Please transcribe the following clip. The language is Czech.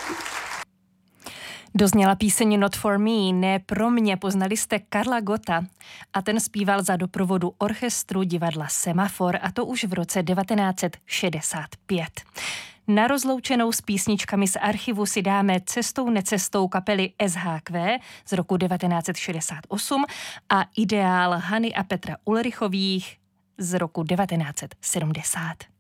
Dozněla píseň Not for me, ne pro mě, poznali jste Karla Gotta a ten zpíval za doprovodu orchestru divadla Semafor a to už v roce 1965. Na rozloučenou s písničkami z archivu si dáme Cestou necestou kapely SHQ z roku 1968 a Ideál Hany a Petra Ulrichových z roku 1970.